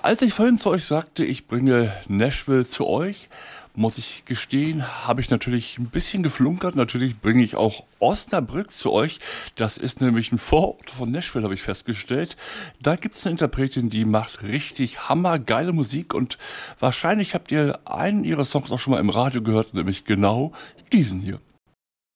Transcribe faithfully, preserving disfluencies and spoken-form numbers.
Als ich vorhin zu euch sagte, ich bringe Nashville zu euch, muss ich gestehen, habe ich natürlich ein bisschen geflunkert. Natürlich bringe ich auch Osnabrück zu euch. Das ist nämlich ein Vorort von Nashville, habe ich festgestellt. Da gibt es eine Interpretin, die macht richtig hammergeile Musik und wahrscheinlich habt ihr einen ihrer Songs auch schon mal im Radio gehört, nämlich genau diesen hier.